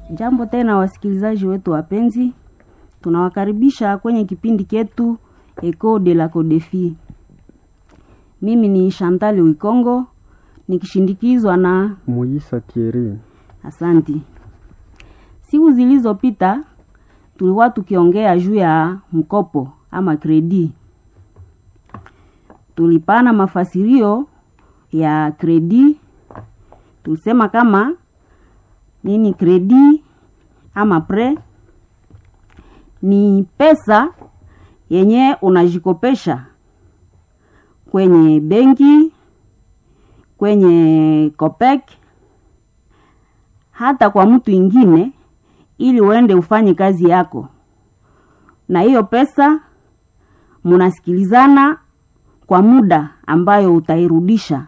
Jambo tena wasikilizaji wetu wapenzi, tunawakaribisha kwenye kipindi chetu Eco de la Codefi. Mimi ni Chantal Wikongo nikishindikizwa na Moisa Thierry. Asanti. Siku zilizopita tulikuwa tukiongea juu ya mkopo ama kredi. Tulipana mafasirio ya kredi. Tulisema kama nini kredi ama pre ni pesa yenye unajikopesha kwenye benki, kwenye Copec, hata kwa mtu ingine ili uende ufanye kazi yako. Na hiyo pesa munasikilizana kwa muda ambayo utairudisha.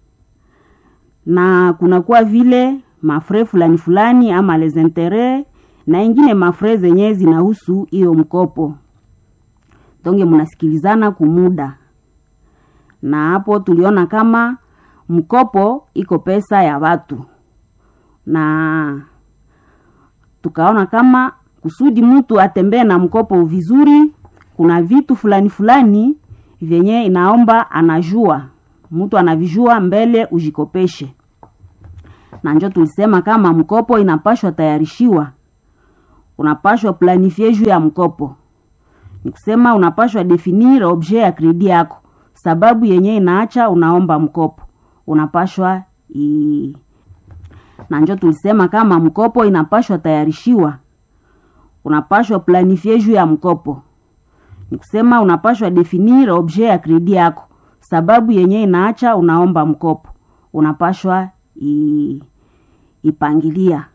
Na kunakuwa vile mafre fulani ama les intérêts na ingine mafre zenye zinahusu hiyo mkopo. Donge munasikilizana kumuda. Na hapo tuliona kama mkopo iko pesa ya watu. Na tukaona kama kusudi mtu atembee na mkopo vizuri, kuna vitu fulani vyenye inaomba anajua. Mtu anavijua mbele ujikopeshe. Na njo tulisema kama mkopo inapashwa tayarishiwa. Unapashwa planifier juu ya mkopo. Nikusema unapashwa definir objet ya kredi yako. Sababu yenye inaacha unaomba mkopo. Unapashwa na njo tulisema kama mkopo inapashwa tayarishiwa. Unapashwa planifier juu ya mkopo. Nikusema unapashwa definir objet ya kredi yako. Sababu yenye inaacha unaomba mkopo. Unapashwa ipangilia.